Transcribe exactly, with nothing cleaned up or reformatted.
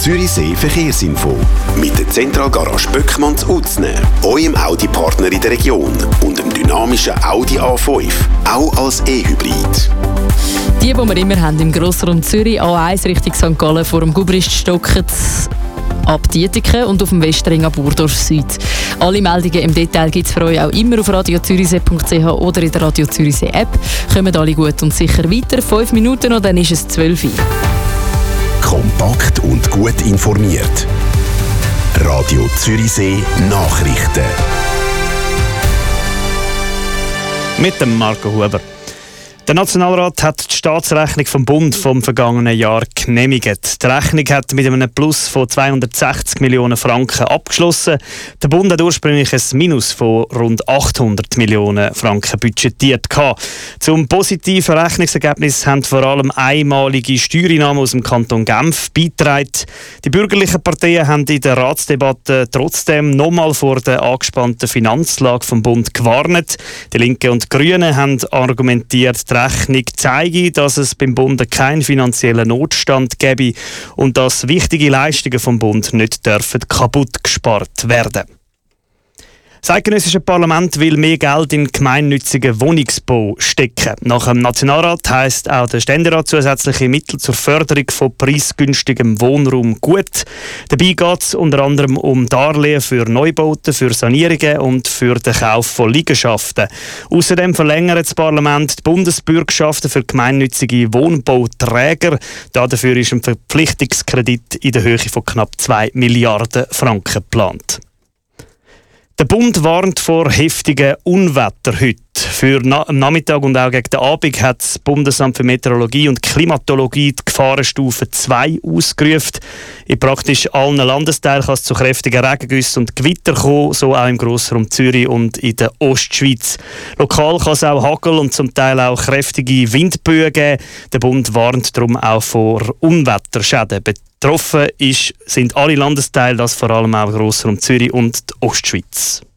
Zürichsee Verkehrsinfo. Mit der Zentralgarage Böckmann zu Utzne, eurem Audi-Partner in der Region und dem dynamischen Audi A fünf, auch als E-Hybrid. Die, die wir immer haben im Grossraum Zürich, A eins Richtung Sankt Gallen vor dem Gubrist-Stocken ab Dietiken und auf dem Westring ab Burdorf Süd. Alle Meldungen im Detail gibt es für euch auch immer auf radio zürichsee punkt c h oder in der Radio Zürichsee App. Kommen alle gut und sicher weiter. Fünf Minuten und dann ist es zwölf Uhr. Kompakt und gut informiert. Radio Zürichsee Nachrichten. Mit dem Marco Huber. Der Nationalrat hat die Staatsrechnung vom Bund vom vergangenen Jahr genehmigt. Die Rechnung hat mit einem Plus von zweihundertsechzig Millionen Franken abgeschlossen. Der Bund hat ursprünglich ein Minus von rund achthundert Millionen Franken budgetiert. Zum positiven Rechnungsergebnis haben vor allem einmalige Steuereinnahmen aus dem Kanton Genf beigetragen. Die bürgerlichen Parteien haben in der Ratsdebatte trotzdem nochmal vor der angespannten Finanzlage vom Bund gewarnt. Die Linken und die Grünen haben argumentiert, die Rechnung zeige, dass es beim Bund keinen finanziellen Notstand gebe und dass wichtige Leistungen vom Bund nicht dürfen kaputt gespart werden. Das eidgenössische Parlament will mehr Geld in gemeinnützigen Wohnungsbau stecken. Nach dem Nationalrat heisst auch der Ständerat zusätzliche Mittel zur Förderung von preisgünstigem Wohnraum gut. Dabei geht es unter anderem um Darlehen für Neubauten, für Sanierungen und für den Kauf von Liegenschaften. Außerdem verlängert das Parlament die Bundesbürgschaften für gemeinnützige Wohnbauträger. Dafür ist ein Verpflichtungskredit in der Höhe von knapp zwei Milliarden Franken geplant. Der Bund warnt vor heftigen Unwetter heute. Für na- am Nachmittag und auch gegen den Abend hat das Bundesamt für Meteorologie und Klimatologie die Gefahrenstufe zwei ausgerufen. In praktisch allen Landesteilen kann es zu kräftigen Regengüssen und Gewitter kommen, so auch im Grossraum Zürich und in der Ostschweiz. Lokal kann es auch Hagel und zum Teil auch kräftige Windböen geben. Der Bund warnt darum auch vor Unwetterschäden. Betroffen ist, sind alle Landesteile, das vor allem auch Grossraum Zürich und die Ostschweiz.